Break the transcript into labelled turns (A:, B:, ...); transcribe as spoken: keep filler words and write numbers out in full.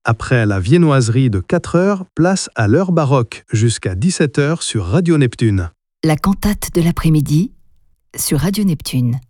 A: Après la viennoiserie de quatre heures, place à l'heure baroque, jusqu'à dix-sept heures sur Radio Neptune.
B: La cantate de l'après-midi sur Radio Neptune.